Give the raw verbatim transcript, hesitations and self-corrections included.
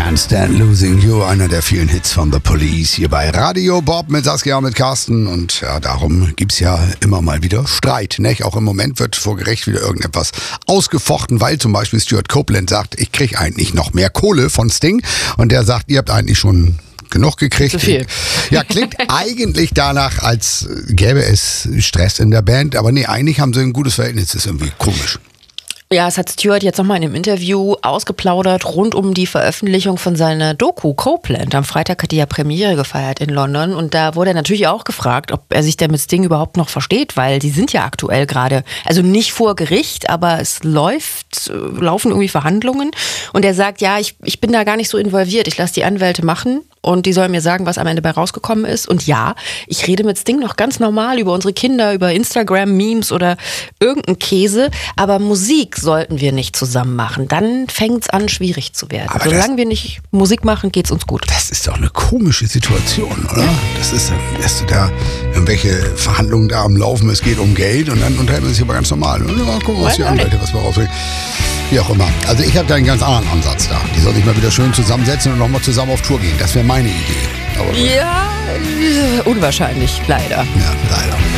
Can't Stand Losing You, einer der vielen Hits von The Police hier bei Radio Bob mit Saskia und mit Carsten. Und ja, darum gibt's ja immer mal wieder Streit, nicht? Auch im Moment wird vor Gericht wieder irgendetwas ausgefochten, weil zum Beispiel Stuart Copeland sagt, ich krieg eigentlich noch mehr Kohle von Sting. Und der sagt, ihr habt eigentlich schon genug gekriegt. Zu viel. Ja, klingt eigentlich danach, als gäbe es Stress in der Band. Aber nee, eigentlich haben sie ein gutes Verhältnis. Das ist irgendwie komisch. Ja, es hat Stuart jetzt nochmal in einem Interview ausgeplaudert rund um die Veröffentlichung von seiner Doku Copeland. Am Freitag hat die ja Premiere gefeiert in London und da wurde er natürlich auch gefragt, ob er sich denn mit Sting überhaupt noch versteht, weil die sind ja aktuell gerade, also nicht vor Gericht, aber es läuft, laufen irgendwie Verhandlungen und er sagt, ja, ich, ich bin da gar nicht so involviert, ich lasse die Anwälte machen. Und die sollen mir sagen, was am Ende bei rausgekommen ist. Und ja, ich rede mit Sting noch ganz normal über unsere Kinder, über Instagram-Memes oder irgendeinen Käse. Aber Musik sollten wir nicht zusammen machen. Dann fängt es an, schwierig zu werden. Aber solange wir nicht Musik machen, geht's uns gut. Das ist doch eine komische Situation, oder? Ja. Das ist, dass da irgendwelche Verhandlungen da am Laufen, es geht um Geld und dann unterhält man sich aber ganz normal. Ja, gucken, was die Anwälte, was wir rausbringen. Wie auch immer. Also ich habe da einen ganz anderen Ansatz da. Die soll sich mal wieder schön zusammensetzen und nochmal zusammen auf Tour gehen. Das wäre meine Idee. Aber ja, unwahrscheinlich, leider. Ja, leider.